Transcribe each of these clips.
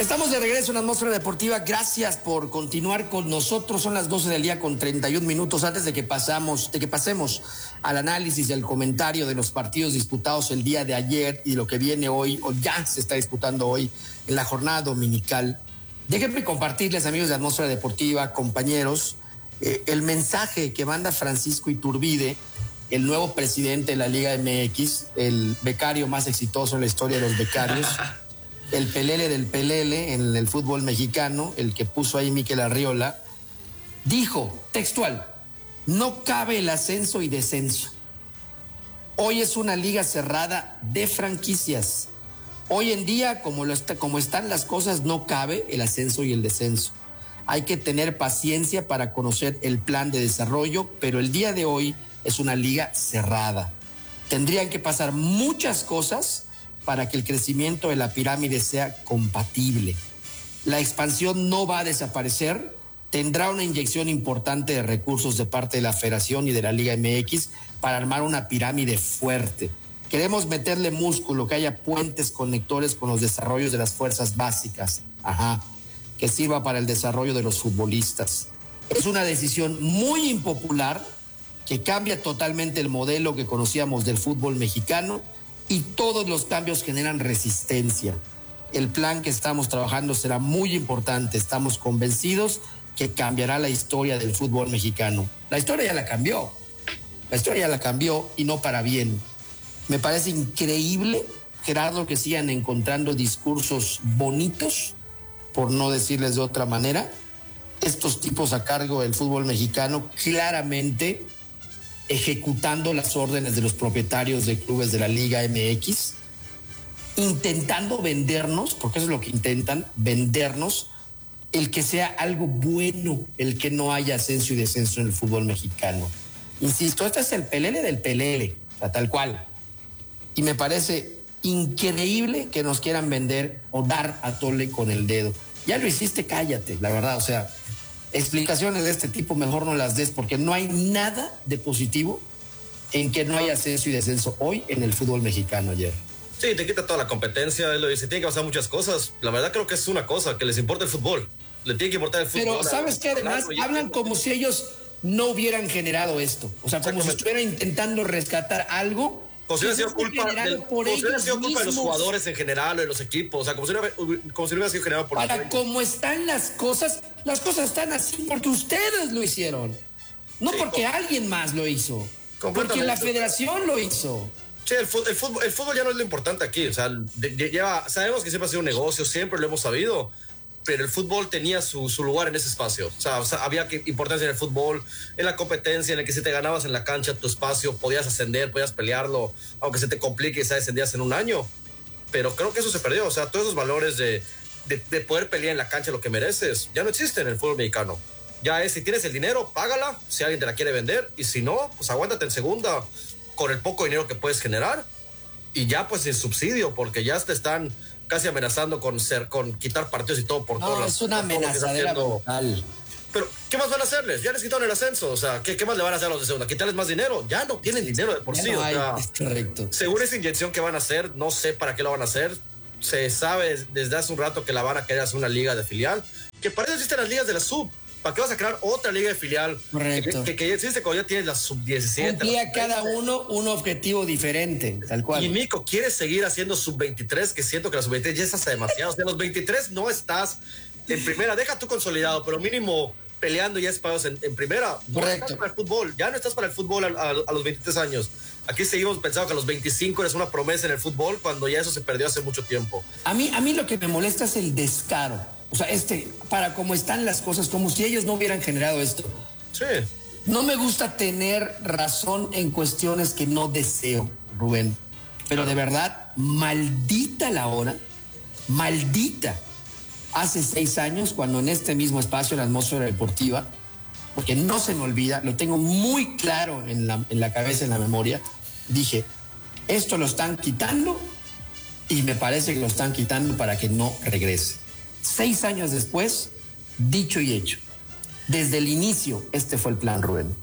Estamos de regreso en Atmósfera Deportiva. Gracias por continuar con nosotros. Son las 12 del día con 31 minutos. Antes de que pasemos al análisis y al comentario de los partidos disputados el día de ayer y lo que viene hoy, o ya se está disputando hoy en la jornada dominical, déjenme compartirles, amigos de Atmósfera Deportiva, compañeros, el mensaje que manda Francisco Iturbide, el nuevo presidente de la Liga MX, el becario más exitoso en la historia de los becarios. El pelele del pelele en el fútbol mexicano, el que puso ahí Mikel Arriola, dijo, textual, no cabe el ascenso y descenso. Hoy es una liga cerrada de franquicias. Hoy en día, como están las cosas, no cabe el ascenso y el descenso. Hay que tener paciencia para conocer el plan de desarrollo, pero el día de hoy es una liga cerrada. Tendrían que pasar muchas cosas para que el crecimiento de la pirámide sea compatible. La expansión no va a desaparecer, tendrá una inyección importante de recursos de parte de la Federación y de la Liga MX para armar una pirámide fuerte. Queremos meterle músculo, que haya puentes conectores con los desarrollos de las fuerzas básicas, que sirva para el desarrollo de los futbolistas. Es una decisión muy impopular que cambia totalmente el modelo que conocíamos del fútbol mexicano, y todos los cambios generan resistencia. El plan que estamos trabajando será muy importante. Estamos convencidos que cambiará la historia del fútbol mexicano. La historia ya la cambió. La historia ya la cambió y no para bien. Me parece increíble, Gerardo, que sigan encontrando discursos bonitos, por no decirles de otra manera. Estos tipos a cargo del fútbol mexicano claramente ejecutando las órdenes de los propietarios de clubes de la Liga MX, intentando vendernos, porque eso es lo que intentan, vendernos el que sea algo bueno, el que no haya ascenso y descenso en el fútbol mexicano. Insisto, este es el pelele del pelele, o sea, tal cual. Y me parece increíble que nos quieran vender o dar a tole con el dedo. Ya lo hiciste, cállate, la verdad, o sea, explicaciones de este tipo mejor no las des, porque no hay nada de positivo en que no haya ascenso y descenso hoy en el fútbol mexicano ayer. Sí, te quita toda la competencia, él lo dice, tiene que pasar muchas cosas. La verdad creo que es una cosa, que les importa el fútbol. Le tiene que importar el fútbol. Pero ¿sabes qué? Además hablan como si ellos no hubieran generado esto. O sea, como si estuvieran intentando rescatar algo. Como si hubiera sido culpa de los jugadores en general o de los equipos. O sea, como si no hubiera sido generado por... Para cómo están las cosas están así porque ustedes lo hicieron. No sí, porque alguien más lo hizo. Porque la federación lo hizo. Sí, el fútbol ya no es lo importante aquí. O sea, sabemos que siempre ha sido un negocio, siempre lo hemos sabido. Pero el fútbol tenía su lugar en ese espacio. O sea, había importancia en el fútbol, en la competencia, en el que si te ganabas en la cancha tu espacio, podías ascender, podías pelearlo, aunque se te complique y se descendías en un año. Pero creo que eso se perdió. O sea, todos esos valores de poder pelear en la cancha lo que mereces, ya no existen en el fútbol mexicano. Ya es, si tienes el dinero, págala, si alguien te la quiere vender, y si no, pues aguántate en segunda con el poco dinero que puedes generar, y ya pues sin subsidio, porque ya te están casi amenazando con quitar partidos y todo por todas las... No, es una amenazadera brutal. Pero, ¿qué más van a hacerles? Ya les quitaron el ascenso, o sea, ¿qué más le van a hacer a los de segunda? ¿Quitarles más dinero? Ya no tienen dinero de por sí, o sea, es correcto. Según esa inyección que van a hacer, no sé para qué la van a hacer, se sabe desde hace un rato que la van a querer hacer una liga de filial, que para eso existen las ligas de la sub. ¿Para qué vas a crear otra liga de filial? Correcto. Que ya existe cuando ya tienes la sub-17. Cumplía cada uno un objetivo diferente, tal cual. Y Mico, ¿quieres seguir haciendo sub-23? Que siento que la sub-23 ya estás demasiado. O sea, los 23 no estás en primera. Deja tú consolidado, pero mínimo peleando ya espacios en primera. Correcto. No estás para el fútbol. Ya no estás para el fútbol a los 23 años. Aquí seguimos pensando que a los 25 eres una promesa en el fútbol cuando ya eso se perdió hace mucho tiempo. A mí lo que me molesta es el descaro. O sea, para cómo están las cosas, como si ellos no hubieran generado esto. Sí. No me gusta tener razón en cuestiones que no deseo, Rubén. Pero de verdad, maldita la hora, maldita. Hace 6 años, cuando en este mismo espacio, en la Atmósfera Deportiva, porque no se me olvida, lo tengo muy claro en la cabeza, en la memoria, dije, esto lo están quitando y me parece que lo están quitando para que no regrese. 6 años después, dicho y hecho. Desde el inicio, este fue el plan, Rubén.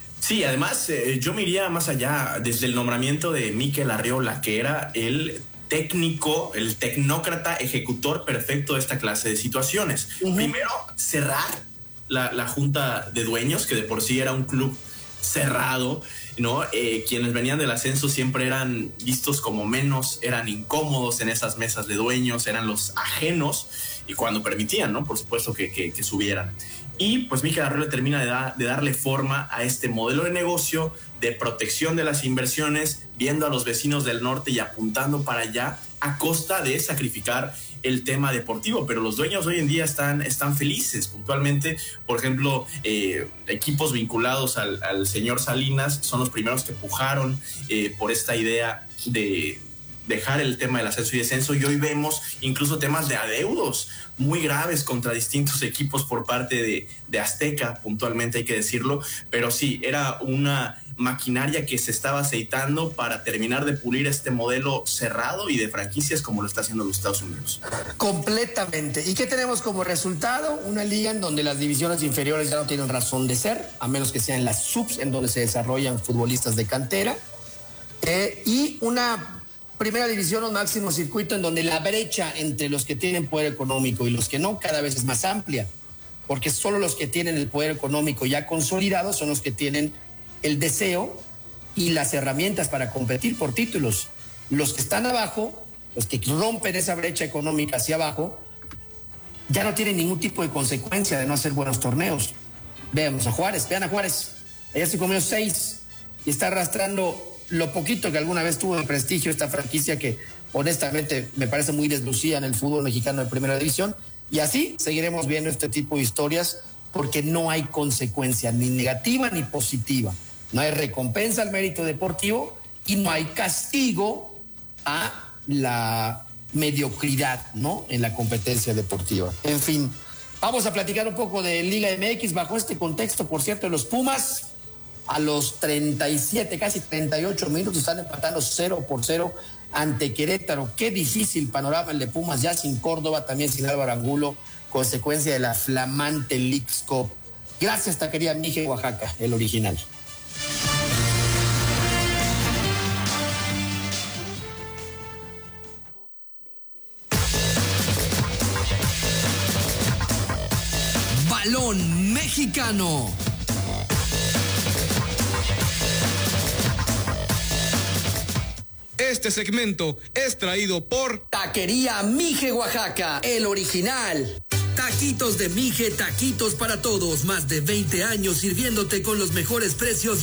Sí, además, yo me iría más allá, desde el nombramiento de Mikel Arriola, que era el técnico, el tecnócrata ejecutor perfecto de esta clase de situaciones. Primero, cerrar la junta de dueños, que de por sí era un club cerrado, ¿no? Quienes venían del ascenso siempre eran vistos como menos, eran incómodos en esas mesas de dueños, eran los ajenos, y cuando permitían, ¿no? Por supuesto que subieran. Y pues Mikel Arreola termina de darle forma a este modelo de negocio, de protección de las inversiones, viendo a los vecinos del norte y apuntando para allá a costa de sacrificar el tema deportivo. Pero los dueños hoy en día están felices. Puntualmente, por ejemplo, equipos vinculados al señor Salinas son los primeros que pujaron por esta idea de dejar el tema del ascenso y descenso, y hoy vemos incluso temas de adeudos muy graves contra distintos equipos por parte de Azteca, puntualmente hay que decirlo, pero sí, era una maquinaria que se estaba aceitando para terminar de pulir este modelo cerrado y de franquicias como lo está haciendo los Estados Unidos. Completamente. ¿Y qué tenemos como resultado? Una liga en donde las divisiones inferiores ya no tienen razón de ser, a menos que sean las subs, en donde se desarrollan futbolistas de cantera, y una primera división o máximo circuito en donde la brecha entre los que tienen poder económico y los que no cada vez es más amplia, porque solo los que tienen el poder económico ya consolidado son los que tienen el deseo y las herramientas para competir por títulos. Los que están abajo, los que rompen esa brecha económica hacia abajo, ya no tienen ningún tipo de consecuencia de no hacer buenos torneos. Veamos a Juárez, vean a Juárez, ayer se comió 6 y está arrastrando lo poquito que alguna vez tuvo de prestigio esta franquicia, que honestamente me parece muy deslucida en el fútbol mexicano de primera división, y así seguiremos viendo este tipo de historias porque no hay consecuencia ni negativa ni positiva, no hay recompensa al mérito deportivo y no hay castigo a la mediocridad, ¿no?, en la competencia deportiva. En fin, vamos a platicar un poco de Liga MX bajo este contexto, por cierto, de los Pumas. A los 37, casi 38 minutos están empatando 0-0 ante Querétaro. Qué difícil panorama el de Pumas, ya sin Córdoba, también sin Álvaro Angulo, consecuencia de la flamante Leagues Cup. Gracias, taquería Mije Oaxaca, el original. Balón mexicano. Este segmento es traído por Taquería Mije Oaxaca, el original. Taquitos de Mije, taquitos para todos. Más de 20 años sirviéndote con los mejores precios